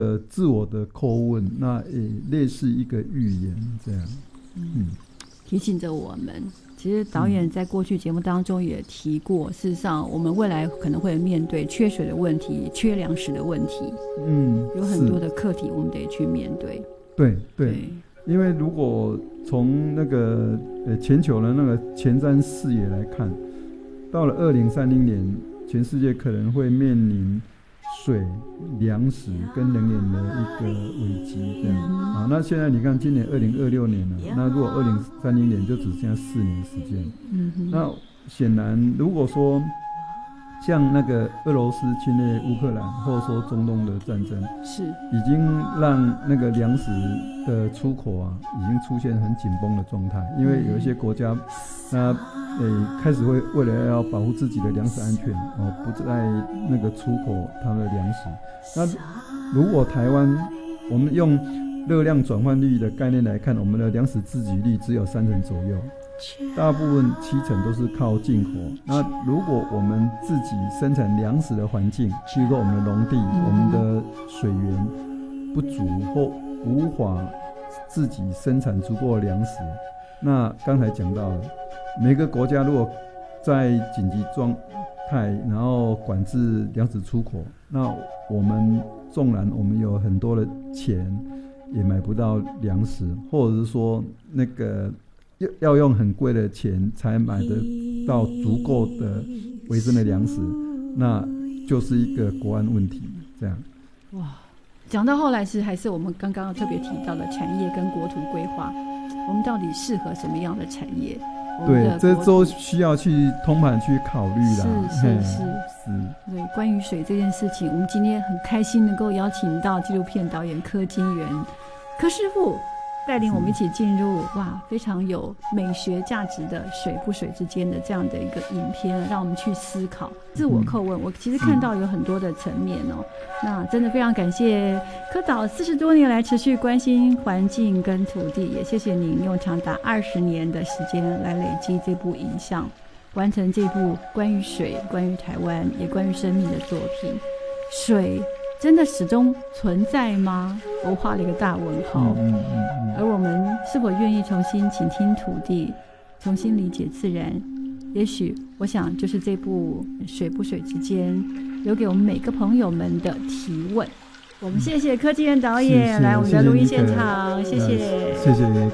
自我的叩问，那也类似一个预言这样。 提醒着我们，其实导演在过去节目当中也提过，事实上我们未来可能会面对缺水的问题、缺粮食的问题，有很多的课题我们得去面对。 对，因为如果从那个全球的那个前瞻视野来看，到了2030年，全世界可能会面临水、粮食跟能源的一个危机，这样那现在你看，今年2026年了，那如果2030年就只剩下4年时间，那显然，如果说像那个俄罗斯侵略乌克兰，或者说中东的战争， 是已经让那个粮食的出口已经出现很紧绷的状态，因为有一些国家，开始会为了要保护自己的粮食安全，不再那个出口他们的粮食。那如果台湾，我们用热量转换率的概念来看，我们的粮食自给率只有30%左右，大部分70%都是靠进口。那如果我们自己生产粮食的环境，譬如说我们的农地、我们的水源不足或无法自己生产足够的粮食，那刚才讲到了，每个国家如果在紧急状态，然后管制粮食出口，那我们纵然我们有很多的钱，也买不到粮食，或者是说那个要用很贵的钱才买得到足够的维生的粮食，那就是一个国安问题。这样， 哇，讲到后来还是我们刚刚特别提到的产业跟国土规划，我们到底适合什么样的产业？ 对，这都需要去通盘去考虑啦。 是。对，关于水这件事情，我们今天很开心能够邀请到纪录片导演柯金源柯师傅带领我们一起进入非常有美学价值的水不水之间的这样的一个影片，让我们去思考自我叩问。我其实看到有很多的层面那真的非常感谢柯导40多年来持续关心环境跟土地，也谢谢您用长达20年的时间来累积这部影像，完成这部关于水、关于台湾也关于生命的作品。水真的始终存在吗？我画了一个大问号。而我们是否愿意重新倾听土地，重新理解自然？也许我想就是这部水不水之间留给我们每个朋友们的提问。我们谢谢柯金源导演来我们的录音现场，谢谢。